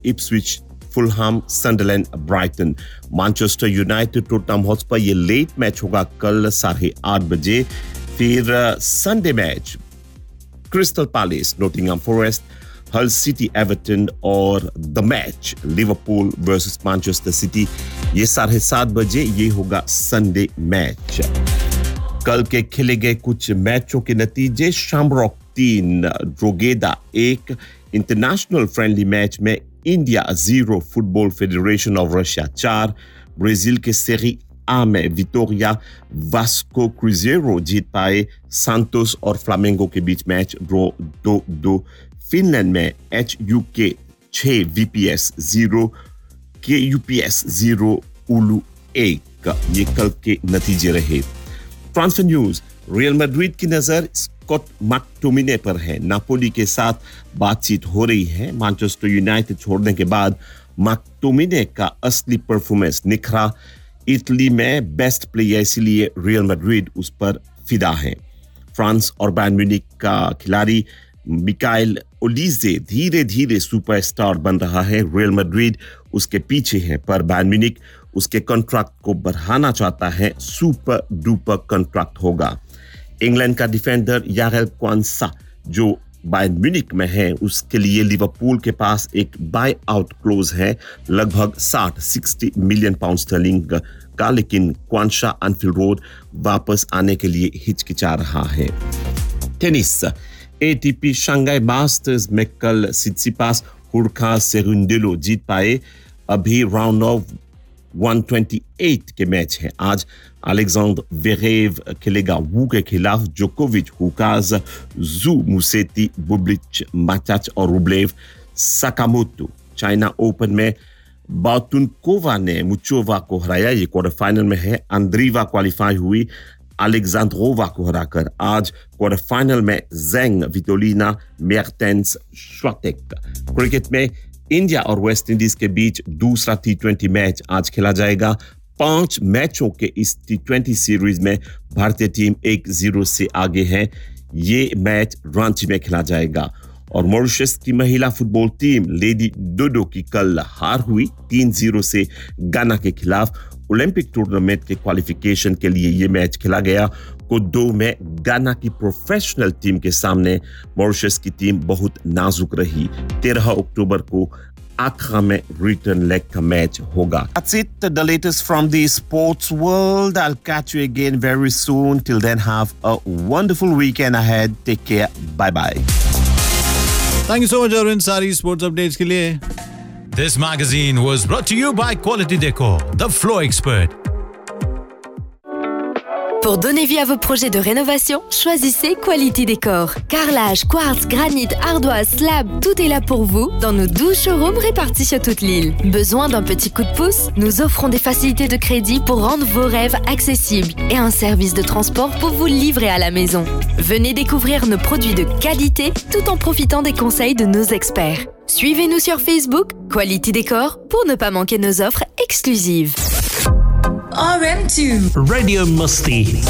Ipswich, Fulham, Sunderland, Brighton. Manchester United, Tottenham Hotspur, ये late match होगा कल 8:30 बजे. फिर Sunday match crystal palace, Nottingham forest, हल सिटी, एवर्टन और the match Liverpool versus Manchester city, ये 7:30 बजे. ये होगा संडे मैच. कल के खेले गए कुछ मैचों के नतीजे. शामरॉक 3, ड्रोगेदा 1. इंटरनेशनल फ्रेंडली मैच में India 0, football federation of Russia 4. Brazil के सेरी आ में विटोरिया वास्को क्रूजेरो जीत पाए. सांतोस और फ्लामेंगो के बीच मैच ड्रॉ 2-2. फिनलैंड में HUK 6, VPS 0, KUPS 0, उलू 1. ये कल के नतीजे रहे. Transfer news. रियल मैड्रिड की नजर स्कॉट मैकटोमिने पर है. नापोली के साथ बातचीत हो रही है. मैनचेस्टर यूनाइटेड छोड़ने के बाद मैकटोमिने का असली परफॉर्मेंस निखरा. इटली में बेस्ट प्लेयर, इसलिए रियल मैड्रिड उस पर फिदा है. फ्रांस और बायर्न म्यूनिख का खिलाड़ी मिकाइल ओलिजे धीरे धीरे सुपरस्टार बन रहा है. रियल मैड्रिड उसके पीछे है, पर बायर्न म्यूनिख उसके कॉन्ट्रैक्ट को बढ़ाना चाहता है. सुपर डुपर कॉन्ट्रैक्ट होगा. इंग्लैंड का डिफेंडर यारेल क्वांसा जो बायर्न म्यूनिख में है, उसके लिए लिवरपूल के पास एक बाय आउट क्लोज है लगभग 60 मिलियन पाउंड स्टर्लिंग का. लेकिन क्वांसा एनफील्ड रोड वापस आने के लिए हिचकिचा रहा है. टेनिस. ATP शंघाई मास्टर्स में कल सित्सिपास हुरका सेरुंडेलो जीत पाए. अभी राउंड ऑफ 128 के मैच है. आज अलेक्जेंडर वेरेव खेलेगा वू के खिलाफ. जोकोविच, हुकाज, जू, मुसेटी, बुब्लिच, माचाच और रुब्लेव. साकामोटो चाइना ओपन में बातुनकोवा ने मुचोवा को हराया. ये क्वार्टर फाइनल में है. अंद्रीवा क्वालिफाई हुई अलेक्जेंड्रोवा को हराकर. आज क्वार्टर फाइनल में जेंग, विटोलिना, मेर्टेंस, श्वाटेक. क्रिकेट में इंडिया और वेस्ट इंडीज के बीच दूसरा T20 मैच आज खेला जाएगा. 5 मैचों के इस T20 सीरीज में भारतीय टीम 1-0 से आगे है. ये मैच रांची में खेला जाएगा. और मॉरिशस की महिला फुटबॉल टीम लेडी डोडो की कल हार हुई 3-0 से गाना के खिलाफ. ओलंपिक टूर्नामेंट के क्वालिफिकेशन के लिए ये मैच खेला गया. कोडो में गाना की प्रोफेशनल टीम के सामने मॉरिशस की टीम बहुत नाजुक रही. 13 अक्टूबर को आखरा में रिटर्न लेग का मैच होगा. That's it, the latest from the sports world. I'll catch you again very soon. Till then, have a wonderful weekend ahead. Take care. Bye-bye. Thank you so much, Arvind. सारी sports updates के लिए. This magazine was brought to you by Quality Decor, the floor expert. Pour donner vie à vos projets de rénovation, choisissez Quality Décor. Carrelage, quartz, granit, ardoise, slab, tout est là pour vous dans nos 12 showrooms répartis sur toute l'île. Besoin d'un petit coup de pouce? Nous offrons des facilités de crédit pour rendre vos rêves accessibles et un service de transport pour vous livrer à la maison. Venez découvrir nos produits de qualité tout en profitant des conseils de nos experts. Suivez-nous sur Facebook, Quality Décor, pour ne pas manquer nos offres exclusives. RM2 Radio Musti.